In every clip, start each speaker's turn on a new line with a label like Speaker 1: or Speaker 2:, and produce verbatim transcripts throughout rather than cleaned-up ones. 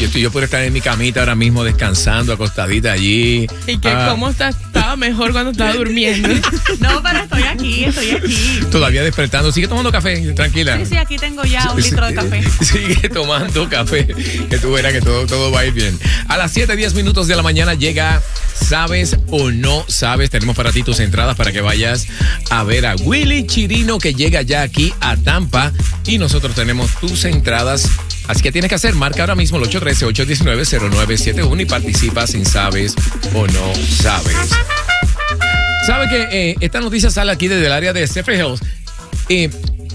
Speaker 1: yo puedo estar en mi camita ahora mismo descansando, acostadita allí.
Speaker 2: ¿Y que
Speaker 1: ah.
Speaker 2: cómo está, estaba mejor cuando estaba durmiendo?
Speaker 3: No, pero estoy aquí, estoy aquí.
Speaker 1: Todavía despertando. Sigue tomando café, tranquila.
Speaker 3: Sí, sí, aquí tengo ya un litro de café.
Speaker 1: Sigue tomando café, que tú verás que todo, todo va a ir bien. A las siete, diez minutos de la mañana llega ¿Sabes o no sabes? Tenemos para ti tus entradas para que vayas a ver a Willy Chirino, que llega ya aquí a Tampa, y nosotros tenemos tus entradas. Así que tienes que hacer, marca ahora mismo el ocho uno tres, ocho uno nueve, cero nueve siete uno y participa sin sabes o no sabes. ¿Sabe que eh, esta noticia sale aquí desde el área de Zephyrhills? Hills? Eh,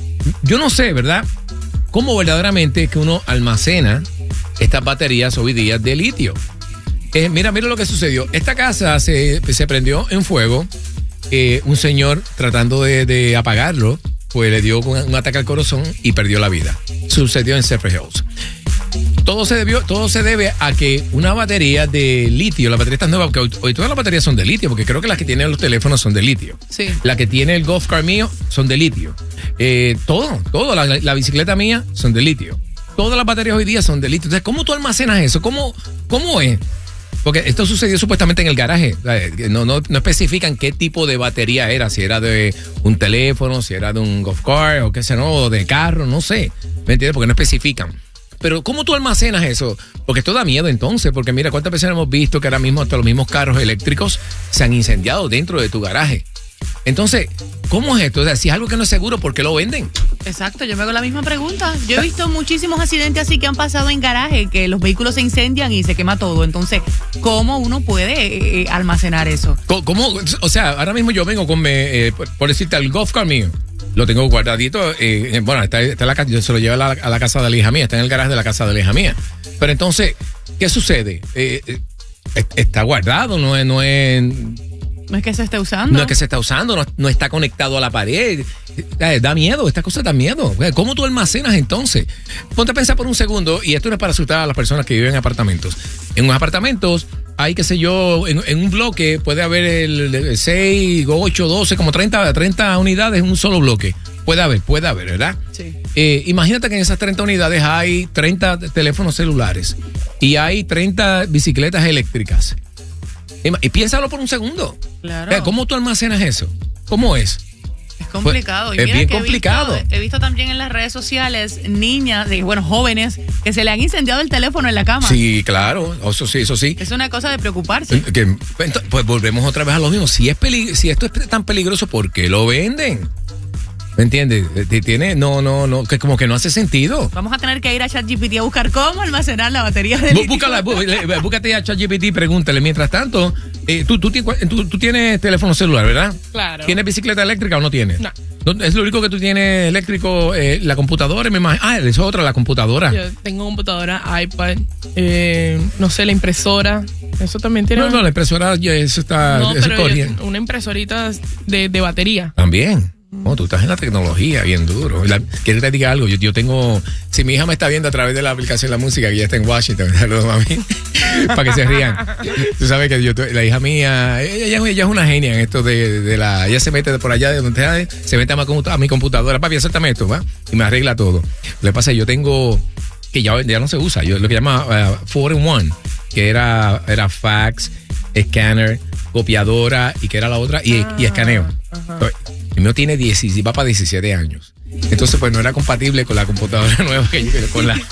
Speaker 1: yo no sé, ¿verdad? Cómo verdaderamente que uno almacena estas baterías hoy día de litio. Eh, mira, mira lo que sucedió. Esta casa se, se prendió en fuego. Eh, un señor tratando de, de apagarlo, pues le dio un, un ataque al corazón y perdió la vida. Sucedió en Zephyrhills. Hills. Todo se debió, todo se debe a que una batería de litio, la batería está nueva, porque hoy, hoy todas las baterías son de litio, porque creo que las que tienen los teléfonos son de litio.
Speaker 2: Sí.
Speaker 1: La que tiene el golf car mío son de litio. Eh, todo, todo, la, la bicicleta mía son de litio. Todas las baterías hoy día son de litio. Entonces, ¿cómo tú almacenas eso? ¿Cómo, cómo es? Porque esto sucedió supuestamente en el garaje. No, no, no especifican qué tipo de batería era, si era de un teléfono, si era de un golf car o qué sé yo, o de carro, no sé. ¿Me entiendes? Porque no especifican. Pero ¿cómo tú almacenas eso? Porque esto da miedo entonces, porque mira, ¿cuántas veces hemos visto que ahora mismo hasta los mismos carros eléctricos se han incendiado dentro de tu garaje? Entonces, ¿cómo es esto? O sea, si es algo que no es seguro, ¿por qué lo venden?
Speaker 3: Exacto, yo me hago la misma pregunta. Yo he visto muchísimos accidentes así que han pasado en garaje, que los vehículos se incendian y se quema todo. Entonces, ¿cómo uno puede eh, almacenar eso?
Speaker 1: ¿Cómo? O sea, ahora mismo yo vengo con, eh, por, por decirte, el golf car mío. Lo tengo guardadito, eh, bueno, está, está en la casa, yo se lo llevo a la, a la casa de la hija mía, está en el garaje de la casa de la hija mía. Pero entonces, ¿qué sucede? Eh, eh, está guardado, no es, no es...
Speaker 3: No es que se esté usando.
Speaker 1: No es que se está usando, no, no está conectado a la pared. Eh, da miedo, estas cosas dan miedo. ¿Cómo tú almacenas entonces? Ponte a pensar por un segundo, y esto no es para asustar a las personas que viven en apartamentos. En unos apartamentos hay, qué sé yo, en, en un bloque puede haber el, el seis, ocho, doce, como treinta, treinta unidades en un solo bloque. Puede haber, puede haber, ¿verdad?
Speaker 3: Sí.
Speaker 1: Eh, imagínate que en esas treinta unidades hay treinta teléfonos celulares y hay treinta bicicletas eléctricas. Y, y piénsalo por un segundo.
Speaker 3: Claro.
Speaker 1: ¿Cómo tú almacenas eso? ¿Cómo es?
Speaker 3: Es complicado.
Speaker 1: Pues,
Speaker 3: y
Speaker 1: es
Speaker 3: mira
Speaker 1: bien
Speaker 3: que
Speaker 1: complicado.
Speaker 3: He visto, he visto también en las redes sociales niñas, de, bueno, jóvenes, que se le han incendiado el teléfono en la cama.
Speaker 1: Sí, claro. Eso sí, eso sí.
Speaker 3: Es una cosa de preocuparse.
Speaker 1: Que, pues volvemos otra vez a lo mismo. Si, es pelig- si esto es tan peligroso, ¿por qué lo venden? ¿Me entiendes? Tiene, no, no, no, que como que no hace sentido.
Speaker 3: Vamos a tener que ir a ChatGPT a buscar cómo almacenar la batería de litio.
Speaker 1: Búscala, bú, búscate a ChatGPT y pregúntale. Mientras tanto, eh, tú, tú, tú, tú tienes teléfono celular, ¿verdad?
Speaker 2: Claro.
Speaker 1: ¿Tienes bicicleta eléctrica o no tienes?
Speaker 2: No.
Speaker 1: Es lo único que tú tienes eléctrico, eh, la computadora, me imagino. Ah, eso es otra, la computadora.
Speaker 2: Yo tengo computadora, iPad, eh, no sé, la impresora. Eso también tiene.
Speaker 1: No, no, la impresora, ya eso está.
Speaker 2: No,
Speaker 1: eso
Speaker 2: pero
Speaker 1: corriendo.
Speaker 2: yo- una impresorita de, de batería.
Speaker 1: También. Oh, tú estás en la tecnología, bien duro. La, ¿Quieres que te diga algo? Yo, yo tengo... Si mi hija me está viendo a través de la aplicación de la música, que ya está en Washington, saludos, mami, para que se rían. Tú sabes que yo, la hija mía, ella, ella, ella es una genia en esto de, de la... Ella se mete por allá de donde está, se mete a mi, a mi computadora. Papi, acértame esto, ¿va? Y me arregla todo. Lo que pasa es que yo tengo... Que ya, ya no se usa. Yo lo que llama uh, four in one, que era, era fax, escáner, copiadora y que era la otra, y, ah, y escaneo. Ajá. El mío tiene diez, va para diecisiete años. Entonces, pues no era compatible con la computadora nueva que yo con la.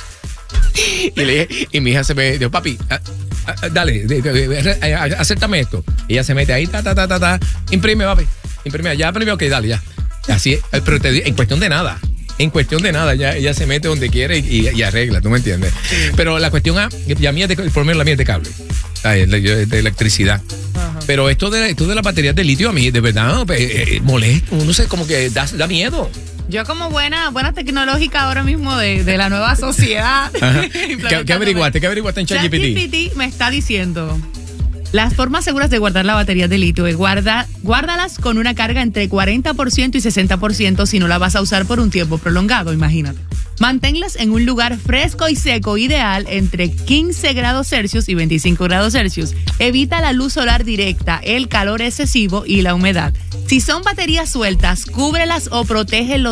Speaker 1: Y, le dije, y mi hija se me dijo, papi, a, a, dale, de, de, de, a, acéptame esto. Y ella se mete ahí, ta, ta, ta, ta, ta. Imprime, papi. Imprime, ya imprime, ok, dale, ya. Así es, pero te, en cuestión de nada. En cuestión de nada, ya ella se mete donde quiere y, y, y arregla, ¿tú me entiendes? Sí. Pero la cuestión A, ya mía, de, por lo menos la mía es de cable, de, de electricidad. Ajá. Pero esto de, esto de las baterías de litio a mí, de verdad, eh, molesto, no sé, como que da, da miedo.
Speaker 3: Yo como buena buena tecnológica ahora mismo de, de la nueva sociedad.
Speaker 1: ¿Qué, ¿Qué averiguaste? ¿Qué averiguaste en ChatGPT?
Speaker 3: ChatGPT me está diciendo... Las formas seguras de guardar la batería de litio es guarda, guárdalas con una carga entre cuarenta por ciento y sesenta por ciento si no la vas a usar por un tiempo prolongado, imagínate. Manténlas en un lugar fresco y seco, ideal entre quince grados Celsius y veinticinco grados Celsius. Evita la luz solar directa, el calor excesivo y la humedad. Si son baterías sueltas, cúbrelas o protégelos